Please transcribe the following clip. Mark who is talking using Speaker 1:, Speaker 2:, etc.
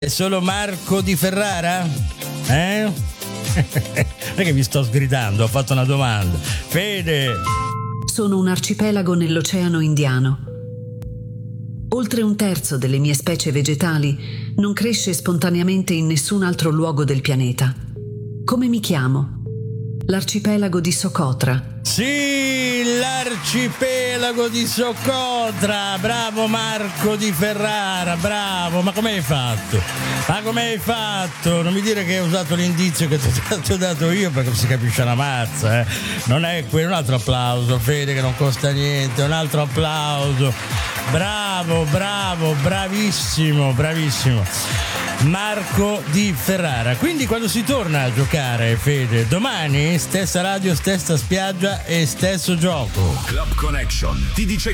Speaker 1: È solo Marco di Ferrara? Non è che vi sto sgridando, ho fatto una domanda. Fede!
Speaker 2: Sono un arcipelago nell'Oceano Indiano. Oltre un terzo delle mie specie vegetali non cresce spontaneamente in nessun altro luogo del pianeta. Come mi chiamo? L'arcipelago di Socotra.
Speaker 1: Sì, l'arcipelago di Socotra. Bravo Marco di Ferrara, bravo. Ma come hai fatto? Non mi dire che hai usato l'indizio che ti ho dato io, perché si capisce una mazza, Non è quello. Un altro applauso, Fede, che non costa niente. Un altro applauso. Bravo, bravissimo. Marco di Ferrara. Quindi quando si torna a giocare, Fede? Domani stessa radio, stessa spiaggia e stesso gioco.
Speaker 3: Club Connection ti dice